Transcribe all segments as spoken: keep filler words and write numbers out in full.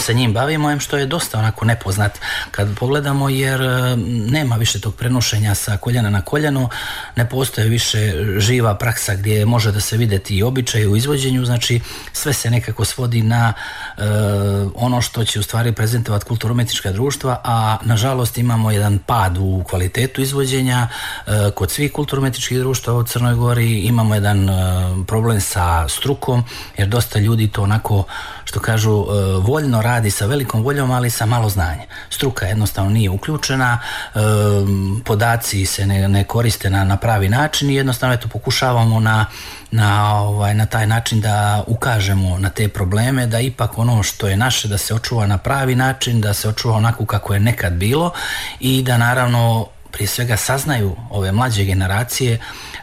se njim bavimo, em što je dosta onako nepoznat kad pogledamo, jer nema više tog prenošenja sa koljena na koljeno, ne postoje više živa praksa gdje može da se vidjeti i običaj u izvođenju, znači sve se nekako svodi na uh, ono što će u stvari prezentovati kulturno-umjetnička društva, a nažalost imamo jedan pad u kvalitetu izvođenja uh, kod svih kulturno-umjetničkih društva u Crnoj Gori, imamo jedan uh, problem sa strukom, jer dosta ljudi to onako, što kažu, uh, voljno radi sa velikom voljom, ali sa malo znanja. Struka jednostavno nije uključena, uh, podaci se ne, ne koriste na, na pravi način i jednostavno eto pokušavamo na Na, ovaj, na taj način da ukažemo na te probleme, da ipak ono što je naše da se očuva na pravi način, da se očuva onako kako je nekad bilo i da naravno prije svega saznaju ove mlađe generacije e,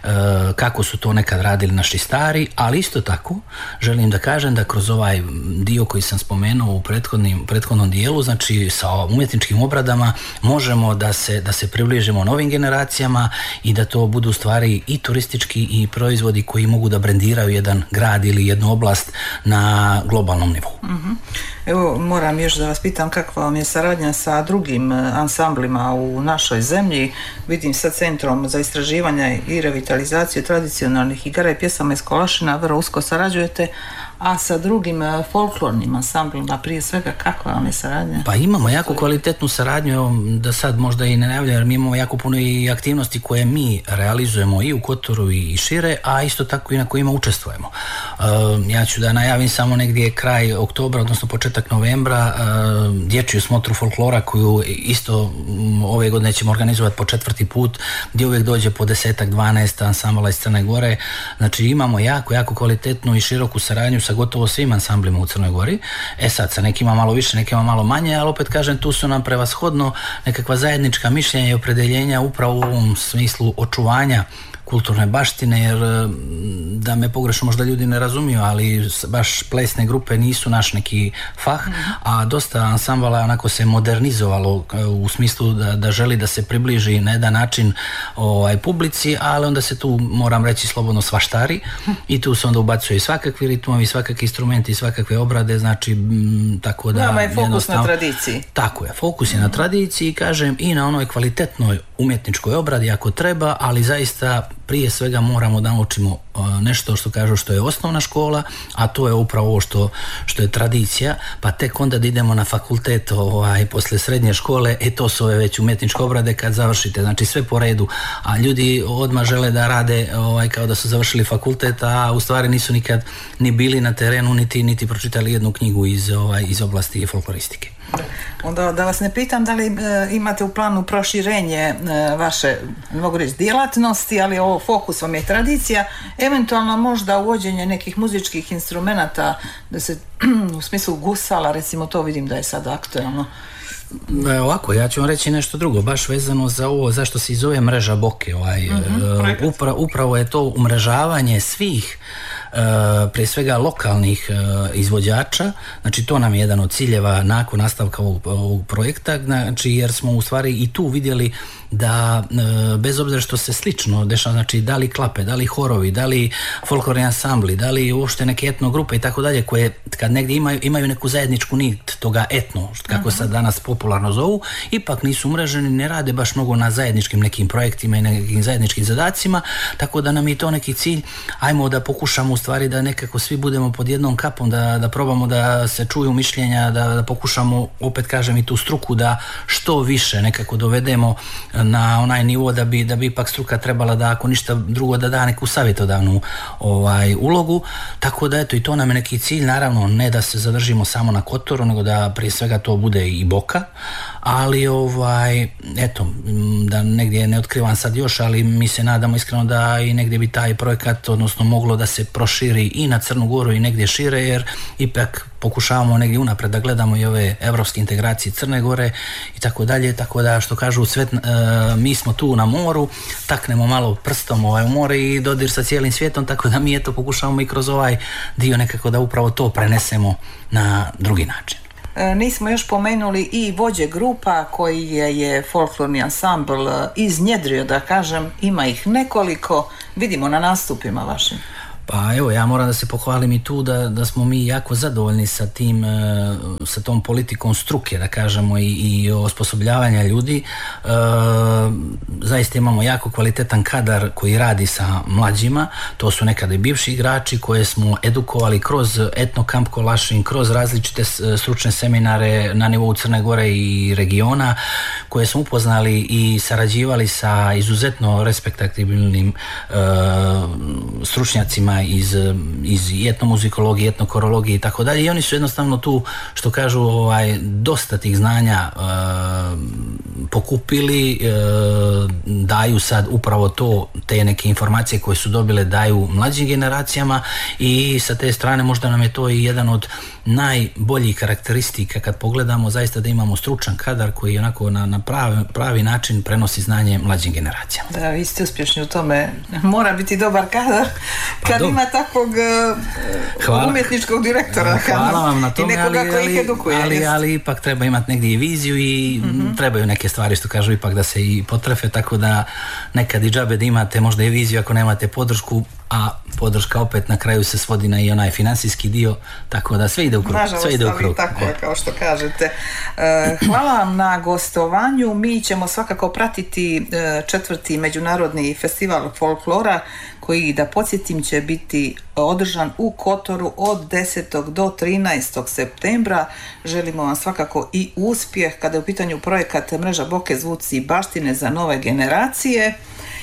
kako su to nekad radili naši stari, ali isto tako želim da kažem da kroz ovaj dio koji sam spomenuo u prethodnim, prethodnom dijelu, znači sa umjetničkim obradama možemo da se, da se približimo novim generacijama i da to budu stvari i turistički i proizvodi koji mogu da brendiraju jedan grad ili jednu oblast na globalnom nivou. Mm-hmm. Evo, moram još da vas pitam kakva vam je saradnja sa drugim ansamblima u našoj zemlji. Vidim sa Centrom za istraživanje i revitalizaciju tradicionalnih igara i pjesama iz Kolašina vrlo usko sarađujete, a sa drugim folklornim ansamblima prije svega kakva vam je saradnja? Pa imamo jako kvalitetnu saradnju, evo, da sad možda i ne najavljam, jer mi imamo jako puno i aktivnosti koje mi realizujemo i u Kotoru i šire, a isto tako i na kojima učestvujemo. Uh, ja ću da najavim samo negdje kraj oktobra, odnosno početak novembra, uh, dječju smotru folklora koju isto um, ove godine ćemo organizovati po četvrti put, gdje uvijek dođe po desetak, dvanaest ansambala iz Crne Gore. Znači imamo jako, jako kvalitetnu i široku saradnju sa gotovo svim ansamblima u Crnoj Gori. E sad, sa nekima malo više, nekima malo manje, ali opet kažem, tu su nam prevashodno nekakva zajednička mišljenja i opredeljenja upravo u ovom smislu očuvanja kulturne baštine, jer da me pogrešno možda ljudi ne razumiju, ali baš plesne grupe nisu naš neki fah, a dosta ansambala onako se modernizovalo u smislu da, da želi da se približi na jedan način ovaj, publici, ali onda se tu, moram reći slobodno, svaštari i tu se onda ubacuje i svakakvi ritmovi, svakakvi instrumenti, svakakve obrade, znači m, tako da... Nama je fokus na tradiciji. Tako je, fokus je na tradiciji, kažem, i na onoj kvalitetnoj umjetničkoj obradi ako treba, ali zaista prije svega moramo da naučimo nešto što kažu što je osnovna škola, a to je upravo ovo što, što je tradicija, pa tek onda da idemo na fakultet ovaj, posle srednje škole, e to su ove već umjetničke obrade kad završite, znači sve po redu, a ljudi odmah žele da rade ovaj, kao da su završili fakultet, a u stvari nisu nikad ni bili na terenu, niti, niti pročitali jednu knjigu iz, ovaj, iz oblasti folkloristike. Onda da vas ne pitam da li e, imate u planu proširenje e, vaše, ne mogu reći djelatnosti, ali ovo fokus vam je tradicija, eventualno možda uvođenje nekih muzičkih instrumenata, da se u smislu gusala, recimo, to vidim da je sad aktualno. E, ovako, ja ću vam reći nešto drugo, baš vezano za ovo, zašto se i zove mreža Boke, ovaj, uh-huh, e, upra, upravo je to umrežavanje svih Uh, prije svega lokalnih uh, izvođača, znači to nam je jedan od ciljeva nakon nastavka ovog, ovog projekta, znači jer smo u stvari i tu vidjeli da uh, bez obzira što se slično dešava, znači da li klape, da li horovi, da li folklorni ansambli, da li uopšte neke etno grupe i tako dalje, koje kad negdje imaju, imaju neku zajedničku nit toga etno, kako uh-huh. sad danas popularno zovu, ipak nisu umreženi, ne rade baš mnogo na zajedničkim nekim projektima i nekim zajedničkim zadacima, tako da nam je to neki cilj, ajmo da pokušamo u stvari da nekako svi budemo pod jednom kapom, da, da probamo da se čuju mišljenja, da, da pokušamo, opet kažem, i tu struku da što više nekako dovedemo na onaj nivo da bi, da bi ipak struka trebala da, ako ništa drugo, da da neku savjetodavnu ovaj, ulogu, tako da eto i to nam je neki cilj, naravno ne da se zadržimo samo na Kotoru, nego da prije svega to bude i Boka, ali ovaj, eto, da negdje ne otkrivam sad još, ali mi se nadamo iskreno da i negdje bi taj projekat, odnosno moglo da se proširi i na Crnu Goru i negdje šire, jer ipak pokušavamo negdje unapred da gledamo i ove evropske integracije Crne Gore i tako dalje, tako da što kažu svet, e, mi smo tu na moru, taknemo malo prstom ovaj, u more i dodir sa cijelim svijetom, tako da mi eto pokušavamo i kroz ovaj dio nekako da upravo to prenesemo na drugi način. E, nismo još pomenuli i vođe grupa koji je, je folklorni ansambl iznjedrio, da kažem, ima ih nekoliko, vidimo na nastupima vašim. Pa evo, ja moram da se pohvalim i tu da, da smo mi jako zadovoljni sa tim, sa tom politikom struke, da kažemo, i, i osposobljavanja ljudi. E, zaista imamo jako kvalitetan kadar koji radi sa mlađima, to su nekada i bivši igrači koje smo edukovali kroz Etnokamp Kolašin, kroz različite stručne seminare na nivou Crne Gore i regiona, koje smo upoznali i sarađivali sa izuzetno respektabilnim e, stručnjacima iz, iz etnomuzikologije, etnokorologije i tako dalje, i oni su jednostavno tu, što kažu, ovaj, dosta tih znanja e, pokupili, e, daju sad upravo to, te neke informacije koje su dobile daju mlađim generacijama, i sa te strane možda nam je to i jedan od najboljih karakteristika kad pogledamo zaista da imamo stručan kadar koji onako na, na pravi, pravi način prenosi znanje mlađim generacijama. Da, vi ste uspješni u tome. Mora biti dobar kadar kad pa ima takvog uh, umjetničkog direktora. Hvala vam na tome, ali, ali, edukuje, ali, ali ipak treba imati negdje i viziju i mm-hmm. trebaju neke stvari, što kažu, ipak da se i potrefe, tako da nekad i džabe da imate možda i viziju ako nemate podršku, a podrška opet na kraju se svodi na i onaj financijski dio, tako da sve ide u krug. Nažalost, sve ide u krug. Tako je, kao što kažete. Hvala vam na gostovanju. Mi ćemo svakako pratiti četvrti međunarodni festival folklora koji, da podsjetim, će biti održan u Kotoru od desetog do trinaestog septembra. Želimo vam svakako i uspjeh kada je u pitanju projekat Mreža Boke, zvuci i baštine za nove generacije,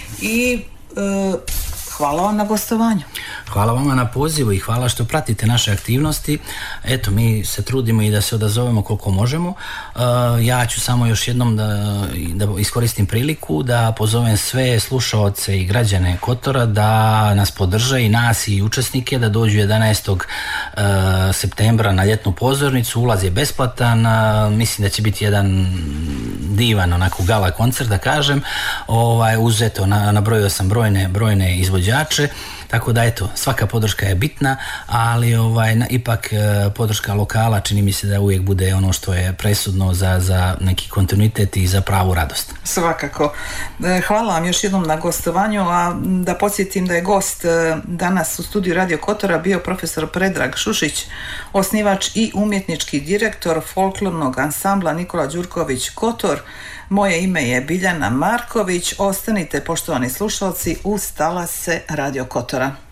i e, hvala vam na gostovanju. Hvala vama na pozivu i hvala što pratite naše aktivnosti. Eto, mi se trudimo i da se odazovemo koliko možemo. Uh, ja ću samo još jednom da, da iskoristim priliku da pozovem sve slušaoce i građane Kotora da nas podrže, i nas i učesnike, da dođu jedanaestog septembra na ljetnu pozornicu. Ulaz je besplatan. Uh, mislim da će biti jedan divan onako gala koncert, da kažem. Ovaj, uzeto, na, nabrojio sam brojne, brojne izvođače. Tako da eto, svaka podrška je bitna, ali ovaj, na, ipak e, podrška lokala čini mi se da uvijek bude ono što je presudno za, za neki kontinuitet i za pravu radost. Svakako. E, hvala vam još jednom na gostovanju, a da podsjetim da je gost e, danas u studiju Radio Kotora bio profesor Predrag Šušić, osnivač i umjetnički direktor folklornog ansambla Nikola Đurković Kotor. Moje ime je Biljana Marković. Ostanite, poštovani slušalci, uz talase Radio Kotora.